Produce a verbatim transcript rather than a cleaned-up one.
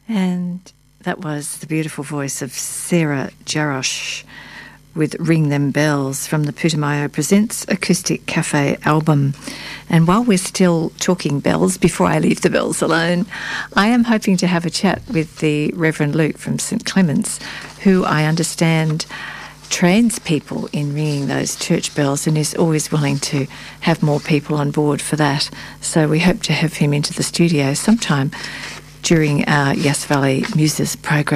And that was the beautiful voice of Sarah Jarosz with Ring Them Bells from the Putumayo Presents Acoustic Cafe album. And while we're still talking bells, before I leave the bells alone, I am hoping to have a chat with the Reverend Luke from St Clements, who I understand trains people in ringing those church bells and is always willing to have more people on board for that. So we hope to have him into the studio sometime during our Yass Valley Muses program.